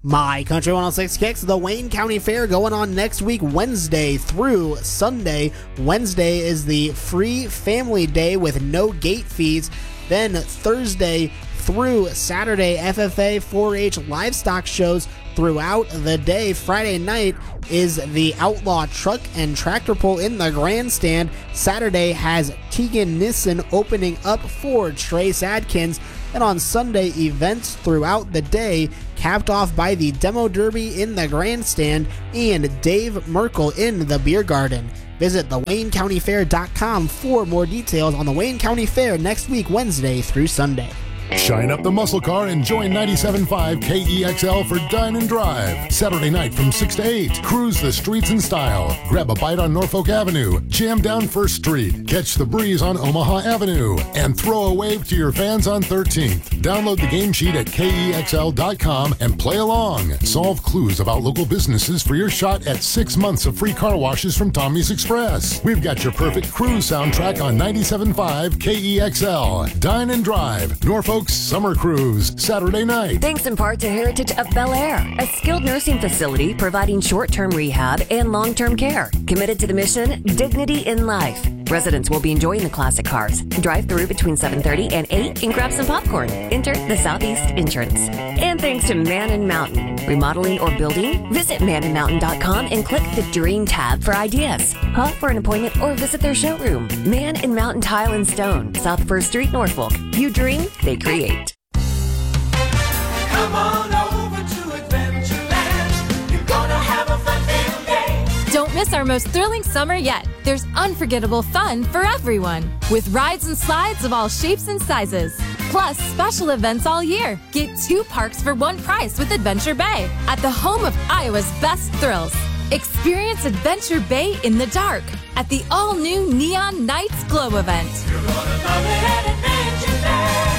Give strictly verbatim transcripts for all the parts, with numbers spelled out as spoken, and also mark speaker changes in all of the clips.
Speaker 1: My Country one oh six Kicks, the Wayne County Fair going on next week, Wednesday through Sunday. Wednesday is the free family day with no gate fees. Then Thursday through Saturday, F F A four H livestock shows throughout the day. Friday night is the Outlaw Truck and Tractor Pull in the grandstand. Saturday has Tegan Nissen opening up for Trace Adkins. And on Sunday, events throughout the day, capped off by the Demo Derby in the grandstand and Dave Merkel in the beer garden. Visit the wayne county fair dot com for more details on the Wayne County Fair next week, Wednesday through Sunday.
Speaker 2: Shine up the muscle car and join ninety-seven point five K E X L for Dine and Drive. Saturday night from six to eight. Cruise the streets in style. Grab a bite on Norfolk Avenue. Jam down First Street. Catch the breeze on Omaha Avenue. And throw a wave to your fans on thirteenth. Download the game sheet at K E X L dot com and play along. Solve clues about local businesses for your shot at six months of free car washes from Tommy's Express. We've got your perfect cruise soundtrack on ninety-seven point five K E X L. Dine and Drive. Norfolk Summer Cruise, Saturday night.
Speaker 3: Thanks in part to Heritage of Bel Air, a skilled nursing facility providing short-term rehab and long-term care. Committed to the mission, dignity in life. Residents will be enjoying the classic cars. Drive through between seven thirty and eight and grab some popcorn. Enter the Southeast entrance. And thanks to Man and Mountain. Remodeling or building? Visit man and mountain dot com and click the Dream tab for ideas. Call for an appointment or visit their showroom. Man and Mountain Tile and Stone, South First Street, Norfolk. You dream, they create.
Speaker 4: Come on over to Adventureland. You're gonna have a fun-filled day.
Speaker 5: Don't miss our most thrilling summer yet. There's unforgettable fun for everyone, with rides and slides of all shapes and sizes. Plus, special events all year. Get two parks for one price with Adventure Bay at the home of Iowa's best thrills. Experience Adventure Bay in the dark at the all-new Neon Nights Glow event.
Speaker 4: You're gonna love it at Adventure Bay.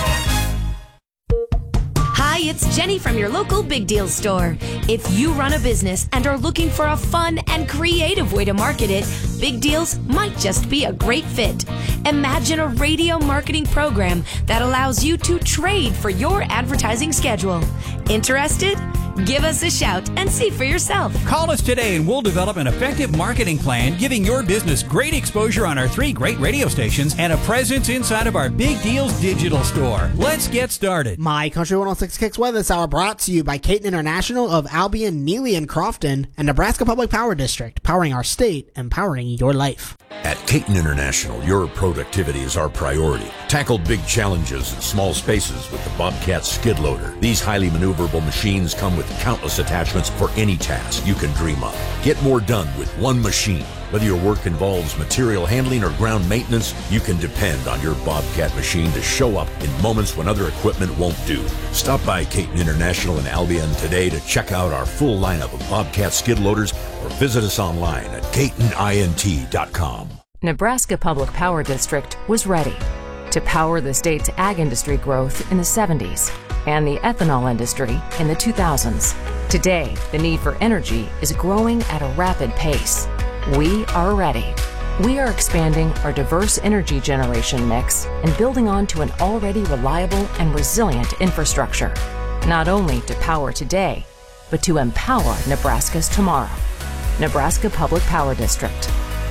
Speaker 6: Hi, it's Jenny from your local Big Deal store. If you run a business and are looking for a fun and creative way to market it, Big Deals might just be a great fit. Imagine a radio marketing program that allows you to trade for your advertising schedule. Interested? Give us a shout and see for yourself.
Speaker 7: Call us today and we'll develop an effective marketing plan giving your business great exposure on our three great radio stations and a presence inside of our Big Deals digital store. Let's get started.
Speaker 1: My Country one oh six Kicks Weather this hour brought to you by Caton International of Albion, Neely, and Crofton, and Nebraska Public Power District, powering our state, empowering your life.
Speaker 8: At Caton International, your productivity is our priority. Tackle big challenges in small spaces with the Bobcat skid loader. These highly maneuverable machines come with countless attachments for any task you can dream of. Get more done with one machine. Whether your work involves material handling or ground maintenance, you can depend on your Bobcat machine to show up in moments when other equipment won't do. Stop by Caton International in Albion today to check out our full lineup of Bobcat skid loaders or visit us online at caton int dot com.
Speaker 9: Nebraska Public Power District was ready to power the state's ag industry growth in the seventies and the ethanol industry in the two thousands. Today, the need for energy is growing at a rapid pace. We are ready. We are expanding our diverse energy generation mix and building on to an already reliable and resilient infrastructure, not only to power today, but to empower Nebraska's tomorrow. Nebraska Public Power District.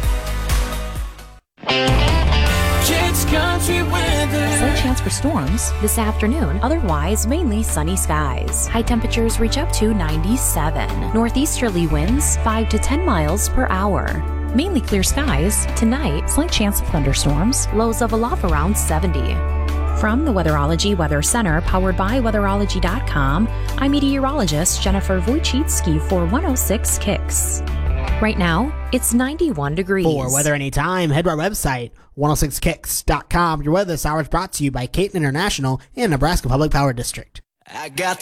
Speaker 4: Kids Country Weather.
Speaker 10: Slight chance for storms this afternoon, otherwise mainly sunny skies. High temperatures reach up to ninety-seven. Northeasterly winds five to ten miles per hour. Mainly clear skies. Tonight, slight chance of thunderstorms, lows of a lot around seventy. From the Weatherology Weather Center, powered by weatherology dot com, I'm meteorologist Jennifer Wojcicki for one oh six Kicks. Right now, it's ninety-one degrees.
Speaker 1: For weather anytime, head to our website, one oh six kicks dot com. Your weather this hour is brought to you by Caton International and Nebraska Public Power District.
Speaker 4: I got